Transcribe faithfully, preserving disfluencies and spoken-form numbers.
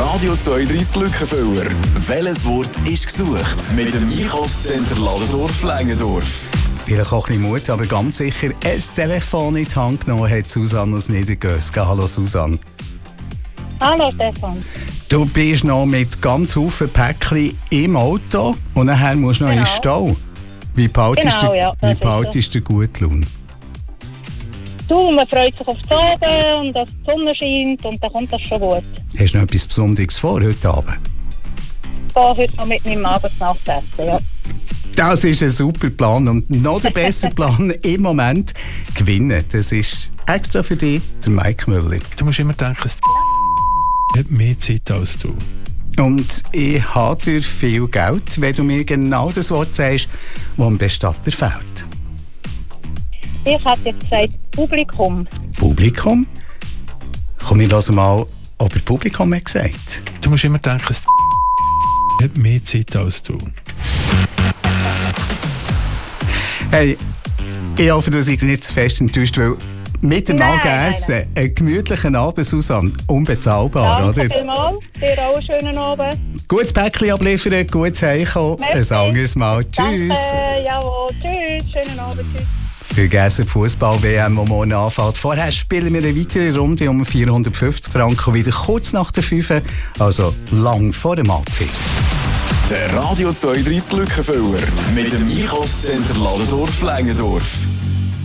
Radio zweiunddreissig Glückenfüller. Welches Wort ist gesucht? Mit dem Einkaufscenter Ladendorf-Längendorf. Vielleicht auch ein bisschen Mut, aber ganz sicher ein Telefon in die Hand genommen hat Susanne aus Niedergösgen. Hallo Susanne. Hallo Stefan. Du bist noch mit ganz vielen Päckchen im Auto und nachher musst du noch Genau. in den Stau. Wie behaltest Genau, du ja, das wie ist behaltest du gut Laune? Du, man freut sich auf das Abend und dass die Sonne scheint und dann kommt das schon gut. Hast du noch etwas Besonderes vor heute Abend? Ich gehe heute noch mit meinem Abendnachtessen, ja. Das ist ein super Plan und noch der bessere Plan im Moment gewinnen. Das ist extra für dich, der Mike Müller. Du musst immer denken, es hat mehr Zeit als du. Und ich habe dir viel Geld, wenn du mir genau das Wort sagst, das am Bestatter fehlt. Ich hätte jetzt gesagt Publikum. Publikum? Komm, ich höre mal, ob er Publikum hat gesagt. Du musst immer denken, es hat mehr Zeit als du. Hey, ich hoffe, du seid nicht zu fest enttäuscht, weil mit dem Nein, Abendessen einen gemütlichen Abend, Susanne, unbezahlbar, Danke oder? vielmals. Dir auch einen schönen Abend. Gutes Päckchen abliefern, gutes Heimkommen, Merci. ein anderes Mal. Tschüss. Danke, jawohl. Tschüss, schönen Abend. Tschüss. Vergessen Fußball-W M, die morgen anfällt. Vorher spielen wir eine weitere Runde um vierhundertfünfzig Franken wieder kurz nach der fünf, also lang vor dem Abpfiff. Der Radio zweiunddreissig Glückenfüller. Mit dem Einkaufscenter Ladendorf-Längendorf.